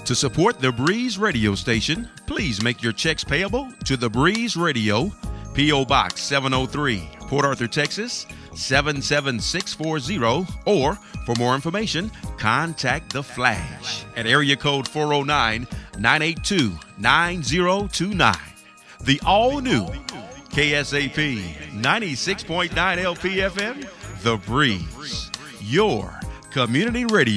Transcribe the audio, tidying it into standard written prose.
To support the Breeze Radio station, please make your checks payable to the Breeze Radio, P.O. Box 703, Port Arthur, Texas 77640, or for more information, contact The Flash at area code 409-982-9029. The all-new KSAP 96.9 LPFM, The Breeze, your community radio.